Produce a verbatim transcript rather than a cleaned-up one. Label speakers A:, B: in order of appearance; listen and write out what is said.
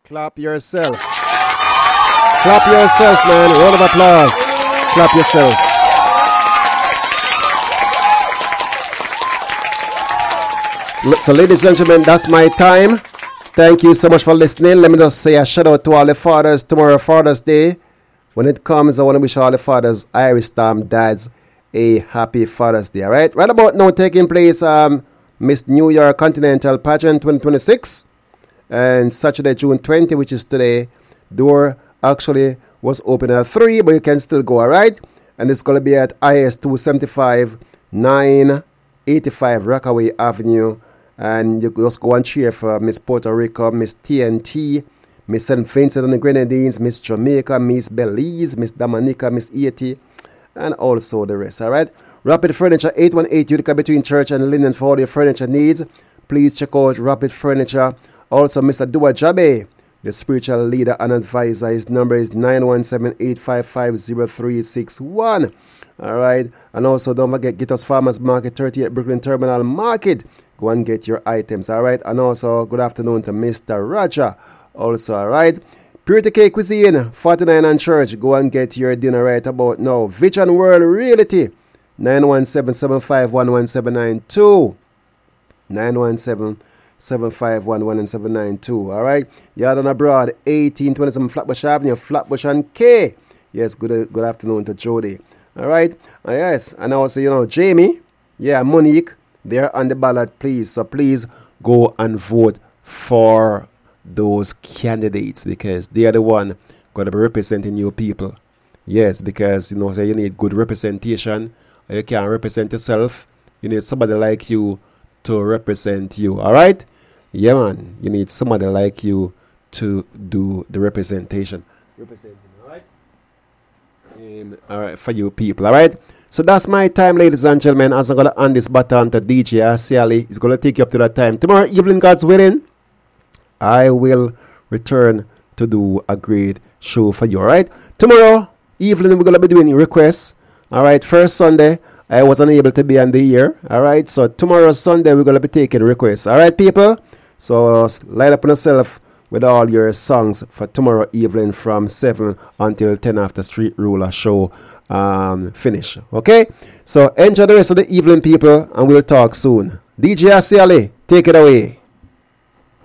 A: Clap yourself. Clap yourself, man. Round of applause. Clap yourself. So, so, ladies and gentlemen, that's my time. Thank you so much for listening. Let me just say a shout out to all the fathers tomorrow, Father's Day. When it comes, I want to wish all the fathers, Irish Stamp dads, a happy Father's Day. All right. Right about now, taking place, um, Miss New York Continental Pageant twenty twenty-six, and Saturday, June twentieth, which is today. Door actually was open at three, but you can still go. All right. And it's going to be at I S two seventy-five, nine eighty-five Rockaway Avenue. And you just go and cheer for Miss Puerto Rico, Miss T N T, Miss Saint Vincent and the Grenadines, Miss Jamaica, Miss Belize, Miss Dominica, Miss Haiti, and also the rest. All right. Rapid Furniture, eight one eight Utica between Church and Linden for all your furniture needs. Please check out Rapid Furniture. Also, Mister Dua Jabe, the spiritual leader and advisor. His number is nine one seven, eight five five, zero three six one. All right. And also, don't forget, get us Farmers Market, thirty-eight Brooklyn Terminal Market. Go and get your items. All right. And also, good afternoon to Mister Raja. Also, all right. Purity Cake Cuisine, forty-nine and Church. Go and get your dinner right about now. Vision World Realty, nine one seven, seven five one, one seven nine two. nine one seven, seven five one, one seven nine two. All right. Yard and Abroad, eighteen twenty-seven Flatbush Avenue, Flatbush and K. Yes, good good afternoon to Jody. All right. Uh, yes. And also, you know, Jamie. Yeah, Monique. They're on the ballot, please. So please go and vote for those candidates because they are the one going to be representing your people. Yes, because, you know, so you need good representation. You can't represent yourself. You need somebody like you to represent you. All right? Yeah, man. You need somebody like you to do the representation. Representing, all right? Um, all right, for you people. All right? So that's my time, ladies and gentlemen. As I'm going to hand this baton to D J Asiali, it's going to take you up to that time. Tomorrow evening, God's willing, I will return to do a great show for you, all right? Tomorrow evening, we're going to be doing requests, all right? First Sunday, I was unable to be on the air, all right? So tomorrow, Sunday, we're going to be taking requests, all right, people? So line up on yourself with all your songs for tomorrow evening from seven until ten after Street Ruler show um, finish. Okay? So enjoy the rest of the evening, people, and we'll talk soon. D J Asiali, take it away.